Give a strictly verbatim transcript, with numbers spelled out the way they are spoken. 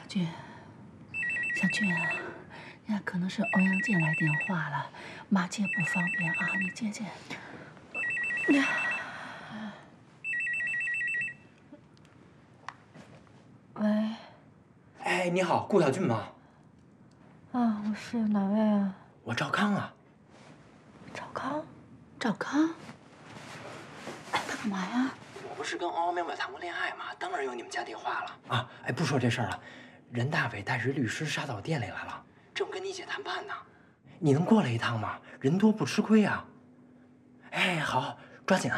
俊，小俊啊，呀，可能是欧阳健来电话了，妈接不方便啊，你接接。喂。 哎，你好，顾小俊吗？ 啊，我是哪位啊？ 我赵康啊。 赵康，赵康，哎，他干嘛呀？ 我不是跟欧阳淼淼谈过恋爱吗？当然有你们家电话了啊！哎，不说这事儿了，任大伟带着律师杀到我店里来了，正跟你姐谈判呢。你能过来一趟吗？人多不吃亏啊。哎，好，抓紧啊！